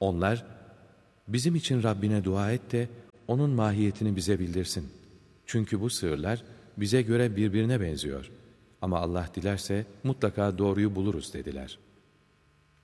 Onlar, bizim için Rabbine dua et de onun mahiyetini bize bildirsin. Çünkü bu sığırlar bize göre birbirine benziyor. Ama Allah dilerse mutlaka doğruyu buluruz dediler.